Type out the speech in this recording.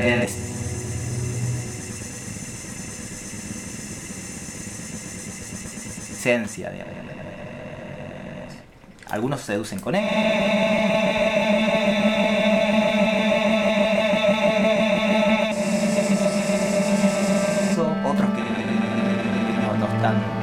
esencia, digamos. Algunos seducen con eso, otros que no están